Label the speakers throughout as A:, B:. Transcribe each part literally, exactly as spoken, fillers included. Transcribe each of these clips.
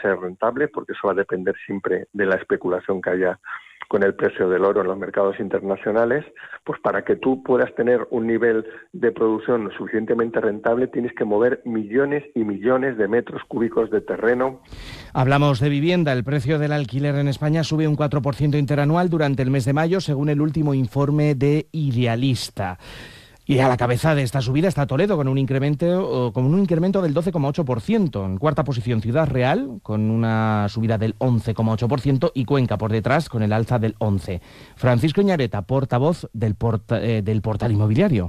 A: ser rentable, porque eso va a depender siempre de la especulación que haya con el precio del oro en los mercados internacionales, pues para que tú puedas tener un nivel de producción suficientemente rentable tienes que mover millones y millones de metros cúbicos de terreno.
B: Hablamos de vivienda. El precio del alquiler en España sube un cuatro por ciento interanual durante el mes de mayo, según el último informe de Idealista. Y a la cabeza de esta subida está Toledo, con un incremento, con un incremento del doce coma ocho por ciento. En cuarta posición, Ciudad Real, con una subida del once coma ocho por ciento, y Cuenca por detrás, con el alza del once por ciento. Francisco Iñareta, portavoz del, porta, eh, del portal inmobiliario.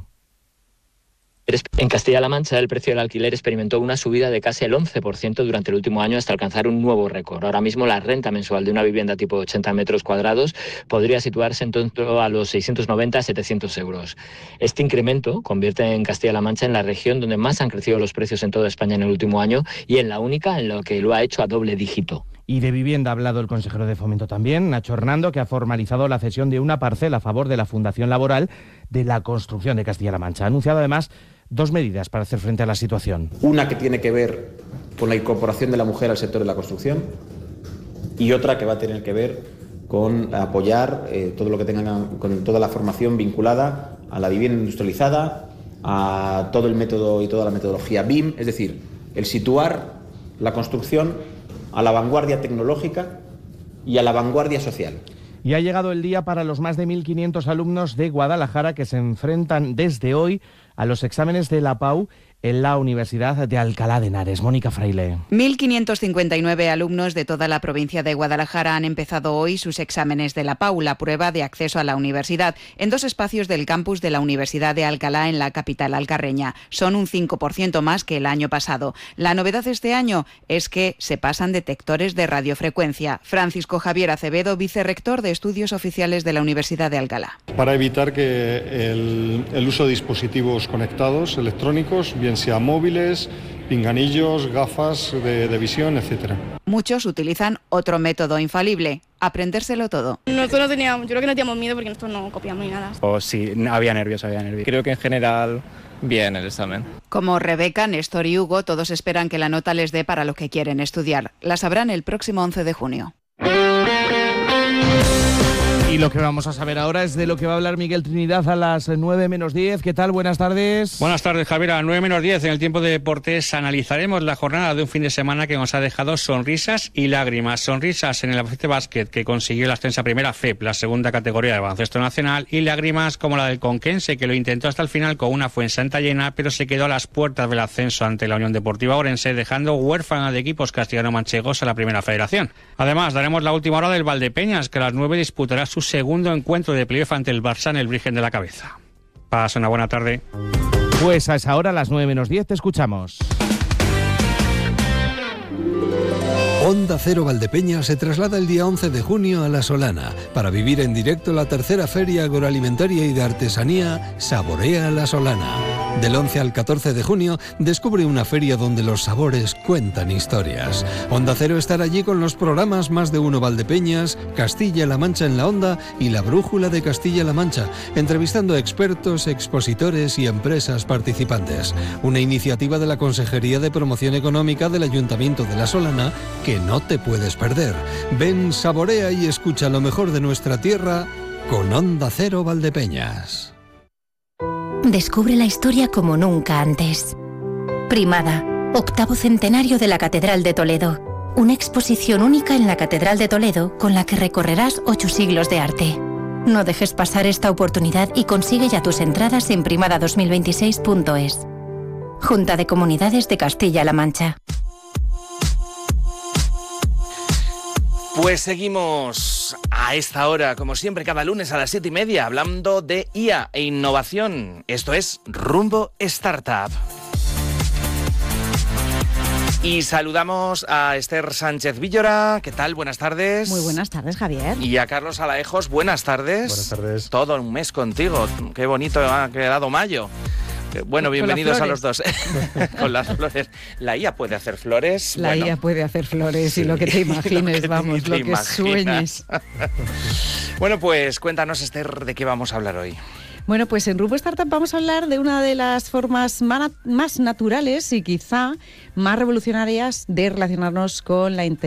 C: En Castilla-La Mancha, el precio del alquiler experimentó una subida de casi el once por ciento durante el último año hasta alcanzar un nuevo récord. Ahora mismo la renta mensual de una vivienda tipo ochenta metros cuadrados podría situarse en torno a los seiscientos noventa a setecientos euros. Este incremento convierte en Castilla-La Mancha en la región donde más han crecido los precios en toda España en el último año y en la única en la que lo ha hecho a doble dígito.
B: Y de vivienda ha hablado el consejero de Fomento también, Nacho Hernando, que ha formalizado la cesión de una parcela a favor de la Fundación Laboral de la Construcción de Castilla-La Mancha. Ha anunciado además dos medidas para hacer frente a la situación.
D: Una que tiene que ver con la incorporación de la mujer al sector de la construcción y otra que va a tener que ver con apoyar eh, todo lo que tengan con toda la formación vinculada a la vivienda industrializada, a todo el método y toda la metodología B I M, es decir, el situar la construcción a la vanguardia tecnológica y a la vanguardia social.
B: Y ha llegado el día para los más de mil quinientos alumnos de Guadalajara que se enfrentan desde hoy a los exámenes de la P A U en la Universidad de Alcalá de Henares. Mónica Fraile.
E: mil quinientos cincuenta y nueve alumnos de toda la provincia de Guadalajara han empezado hoy sus exámenes de la P A U, la prueba de acceso a la universidad, en dos espacios del campus de la Universidad de Alcalá en la capital alcarreña. Son un cinco por ciento más que el año pasado. La novedad este año es que se pasan detectores de radiofrecuencia. Francisco Javier Acevedo, vicerrector de Estudios Oficiales de la Universidad de Alcalá.
F: Para evitar que el, el uso de dispositivos conectados electrónicos, bien sea móviles, pinganillos, gafas de, de visión, etcétera.
E: Muchos utilizan otro método infalible, aprendérselo todo.
G: Nosotros no teníamos, yo creo que no teníamos miedo porque nosotros no copiamos ni nada.
H: O sí, había nervios, había nervios. Creo que en general bien el examen.
E: Como Rebeca, Néstor y Hugo, todos esperan que la nota les dé para lo que quieren estudiar. La sabrán el próximo once de junio.
B: Y lo que vamos a saber ahora es de lo que va a hablar Miguel Trinidad a las nueve menos diez. ¿Qué tal? Buenas tardes.
I: Buenas tardes, Javier. A las nueve menos diez en el tiempo de deportes analizaremos la jornada de un fin de semana que nos ha dejado sonrisas y lágrimas. Sonrisas en el Albacete Basket, que consiguió el ascenso a primera F E P, la segunda categoría de baloncesto nacional, y lágrimas como la del Conquense, que lo intentó hasta el final con una Fuensanta llena, pero se quedó a las puertas del ascenso ante la Unión Deportiva Orense, dejando huérfana de equipos castellano-manchegos a la primera federación. Además, daremos la última hora del Valdepeñas, que a las nueve disputará su segundo encuentro de playoff ante el Barça en el Virgen de la Cabeza. Pasa una buena tarde.
B: Pues a esa hora, a las nueve menos diez, te escuchamos.
J: Onda Cero Valdepeñas se traslada el día once de junio a La Solana para vivir en directo la tercera Feria Agroalimentaria y de Artesanía Saborea La Solana. Del once al catorce de junio descubre una feria donde los sabores cuentan historias. Onda Cero estará allí con los programas Más de Uno Valdepeñas, Castilla-La Mancha en la Onda y La Brújula de Castilla-La Mancha, entrevistando a expertos, expositores y empresas participantes. Una iniciativa de la Consejería de Promoción Económica del Ayuntamiento de La Solana que no te puedes perder. Ven, saborea y escucha lo mejor de nuestra tierra con Onda Cero Valdepeñas.
K: Descubre la historia como nunca antes. Primada, octavo centenario de la Catedral de Toledo. Una exposición única en la Catedral de Toledo con la que recorrerás ocho siglos de arte. No dejes pasar esta oportunidad y consigue ya tus entradas en primada dos mil veintiséis punto es. Junta de Comunidades de Castilla-La Mancha.
L: Pues seguimos a esta hora, como siempre, cada lunes a las siete y media, hablando de I A e innovación. Esto es Rumbo Startup. Y saludamos a Esther Sánchez Villora. ¿Qué tal? Buenas tardes.
M: Muy buenas tardes, Javier.
L: Y a Carlos Alaejos. Buenas tardes.
N: Buenas tardes.
L: Todo un mes contigo. Qué bonito ha quedado mayo. Bueno, bienvenidos a los dos. Con las flores. La I A puede hacer flores.
M: La
L: bueno.
M: I A puede hacer flores sí. y lo que te imagines, lo que te, vamos, te lo que imaginas. Sueñes.
L: Bueno, pues cuéntanos, Esther, ¿de qué vamos a hablar hoy?
M: Bueno, pues en Rumbo Startup vamos a hablar de una de las formas más naturales y quizá más revolucionarias de relacionarnos con la inteligencia